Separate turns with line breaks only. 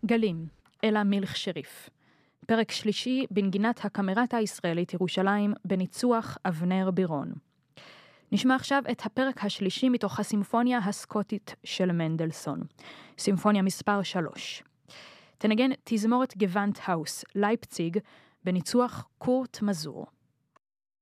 גלים, אלה מילך שריף. פרק שלישי בנגינת הקאמרטה הישראלית ירושלים בניצוח אבנר בירון. נשמע עכשיו את הפרק השלישי מתוך הסימפוניה הסקוטית של מנדלסון. סימפוניה מספר 3. תנגן תזמורת גוונט האוס, לייפציג, בניצוח קורט מזור.